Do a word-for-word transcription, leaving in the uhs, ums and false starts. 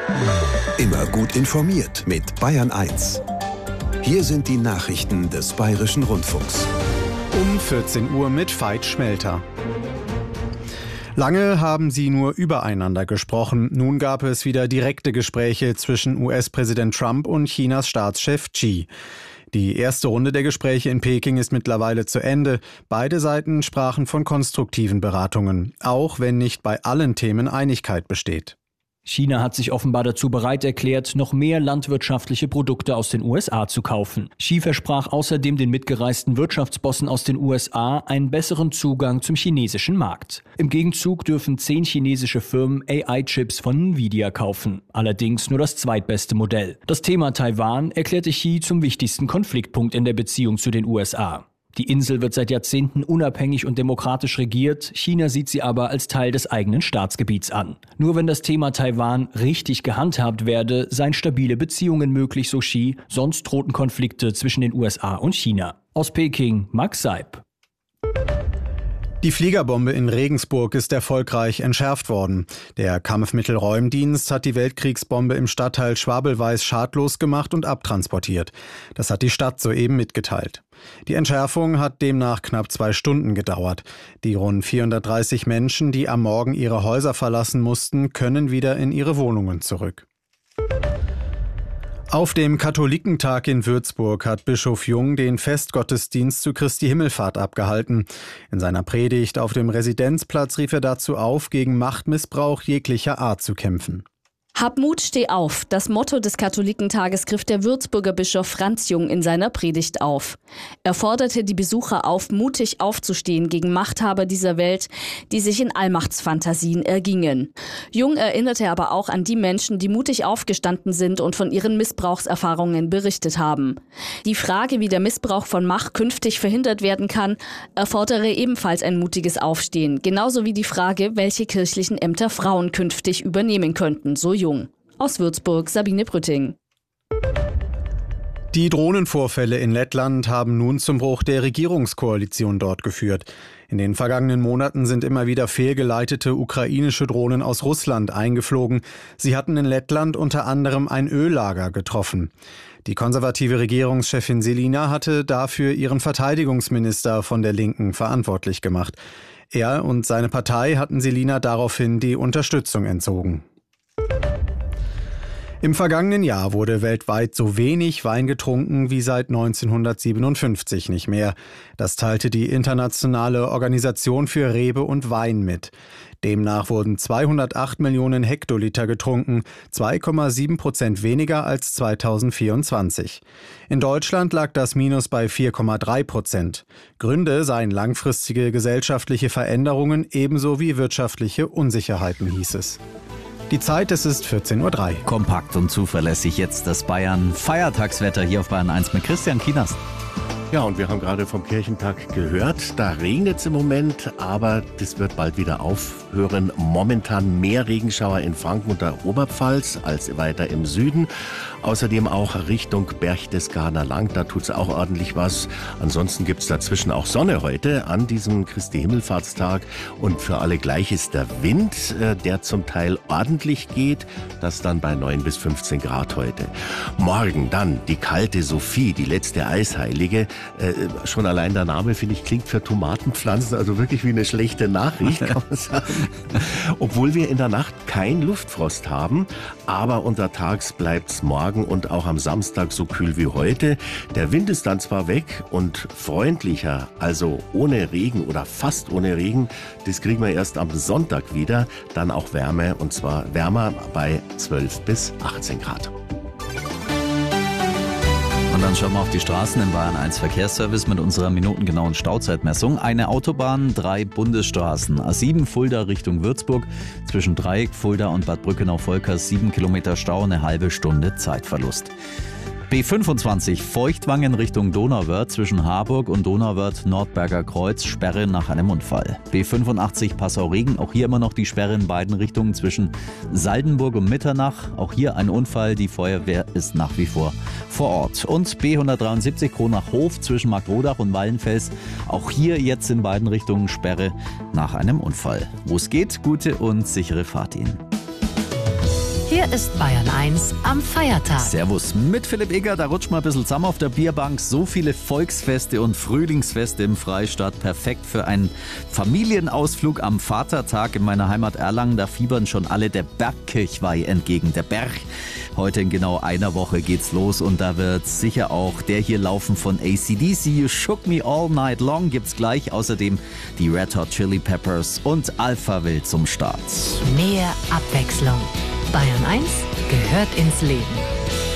Immer gut informiert mit Bayern eins. Hier sind die Nachrichten des Bayerischen Rundfunks. Um vierzehn Uhr mit Veit Schmelter. Lange haben sie nur übereinander gesprochen. Nun gab es wieder direkte Gespräche zwischen U S-Präsident Trump und Chinas Staatschef Xi. Die erste Runde der Gespräche in Peking ist mittlerweile zu Ende. Beide Seiten sprachen von konstruktiven Beratungen, auch wenn nicht bei allen Themen Einigkeit besteht. China hat sich offenbar dazu bereit erklärt, noch mehr landwirtschaftliche Produkte aus den U S A zu kaufen. Xi versprach außerdem den mitgereisten Wirtschaftsbossen aus den U S A einen besseren Zugang zum chinesischen Markt. Im Gegenzug dürfen zehn chinesische Firmen A I-Chips von Nvidia kaufen. Allerdings nur das zweitbeste Modell. Das Thema Taiwan erklärte Xi zum wichtigsten Konfliktpunkt in der Beziehung zu den U S A. Die Insel wird seit Jahrzehnten unabhängig und demokratisch regiert. China sieht sie aber als Teil des eigenen Staatsgebiets an. Nur wenn das Thema Taiwan richtig gehandhabt werde, seien stabile Beziehungen möglich, so Xi. Sonst drohten Konflikte zwischen den U S A und China. Aus Peking, Max Seib. Die Fliegerbombe in Regensburg ist erfolgreich entschärft worden. Der Kampfmittelräumdienst hat die Weltkriegsbombe im Stadtteil Schwabelweiß schadlos gemacht und abtransportiert. Das hat die Stadt soeben mitgeteilt. Die Entschärfung hat demnach knapp zwei Stunden gedauert. Die rund vierhundertdreißig Menschen, die am Morgen ihre Häuser verlassen mussten, können wieder in ihre Wohnungen zurück. Auf dem Katholikentag in Würzburg hat Bischof Jung den Festgottesdienst zu Christi Himmelfahrt abgehalten. In seiner Predigt auf dem Residenzplatz rief er dazu auf, gegen Machtmissbrauch jeglicher Art zu kämpfen. Hab Mut, steh auf. Das Motto des Katholikentages griff der Würzburger Bischof Franz Jung in seiner Predigt auf. Er forderte die Besucher auf, mutig aufzustehen gegen Machthaber dieser Welt, die sich in Allmachtsfantasien ergingen. Jung erinnerte aber auch an die Menschen, die mutig aufgestanden sind und von ihren Missbrauchserfahrungen berichtet haben. Die Frage, wie der Missbrauch von Macht künftig verhindert werden kann, erfordere ebenfalls ein mutiges Aufstehen. Genauso wie die Frage, welche kirchlichen Ämter Frauen künftig übernehmen könnten, so Jung. Aus Würzburg, Sabine Brütting. Die Drohnenvorfälle in Lettland haben nun zum Bruch der Regierungskoalition dort geführt. In den vergangenen Monaten sind immer wieder fehlgeleitete ukrainische Drohnen aus Russland eingeflogen. Sie hatten in Lettland unter anderem ein Öllager getroffen. Die konservative Regierungschefin Selina hatte dafür ihren Verteidigungsminister von der Linken verantwortlich gemacht. Er und seine Partei hatten Selina daraufhin die Unterstützung entzogen. Im vergangenen Jahr wurde weltweit so wenig Wein getrunken wie seit neunzehnhundertsiebenundfünfzig nicht mehr. Das teilte die Internationale Organisation für Rebe und Wein mit. Demnach wurden zweihundertacht Millionen Hektoliter getrunken, zwei Komma sieben Prozent weniger als zweitausendvierundzwanzig. In Deutschland lag das Minus bei vier Komma drei Prozent. Gründe seien langfristige gesellschaftliche Veränderungen ebenso wie wirtschaftliche Unsicherheiten, hieß es. Die Zeit, es ist vierzehn Uhr drei. Kompakt und zuverlässig jetzt das Bayern-Feiertagswetter hier auf Bayern eins mit Christian Kienast. Ja, und wir haben gerade vom Kirchentag gehört, da regnet es im Moment, aber das wird bald wieder aufhören. Momentan mehr Regenschauer in Franken und der Oberpfalz als weiter im Süden. Außerdem auch Richtung Berchtesgadener Land, da tut es auch ordentlich was. Ansonsten gibt es dazwischen auch Sonne heute an diesem Christi Himmelfahrtstag. Und für alle gleich ist der Wind, der zum Teil ordentlich geht, das dann bei neun bis fünfzehn Grad heute. Morgen dann die kalte Sophie, die letzte Eisheilige. Äh, schon allein der Name, finde ich, klingt für Tomatenpflanzen also wirklich wie eine schlechte Nachricht, kann man sagen. Obwohl wir in der Nacht kein Luftfrost haben, aber untertags bleibt's morgen und auch am Samstag so kühl wie heute. Der Wind ist dann zwar weg und freundlicher, also ohne Regen oder fast ohne Regen, das kriegen wir erst am Sonntag wieder, dann auch Wärme und zwar wärmer bei zwölf bis achtzehn Grad. Und dann schauen wir auf die Straßen im Bayern eins Verkehrsservice mit unserer minutengenauen Stauzeitmessung. Eine Autobahn, drei Bundesstraßen. A sieben Fulda Richtung Würzburg. Zwischen Dreieck, Fulda und Bad Brückenau-Volkers sieben Kilometer Stau, eine halbe Stunde Zeitverlust. B fünfundzwanzig Feuchtwangen Richtung Donauwörth zwischen Harburg und Donauwörth Nordberger Kreuz, Sperre nach einem Unfall. B fünfundachtzig Passau-Regen, auch hier immer noch die Sperre in beiden Richtungen zwischen Saldenburg und Mitternach. Auch hier ein Unfall, die Feuerwehr ist nach wie vor vor Ort. Und B hundertdreiundsiebzig Kronach-Hof zwischen Markrodach und Wallenfels, auch hier jetzt in beiden Richtungen Sperre nach einem Unfall. Wo es geht, gute und sichere Fahrt Ihnen. Hier ist Bayern eins am Feiertag. Servus mit Philipp Egger, da rutscht mal ein bisschen zusammen auf der Bierbank. So viele Volksfeste und Frühlingsfeste im Freistaat. Perfekt für einen Familienausflug am Vatertag in meiner Heimat Erlangen. Da fiebern schon alle der Bergkirchweih entgegen. Der Berg. Heute in genau einer Woche geht's los und da wird sicher auch der hier laufen von A C D C. You Shook Me All Night Long gibt's gleich. Außerdem die Red Hot Chili Peppers und Alphaville zum Start. Mehr Abwechslung. Bayern eins gehört ins Leben.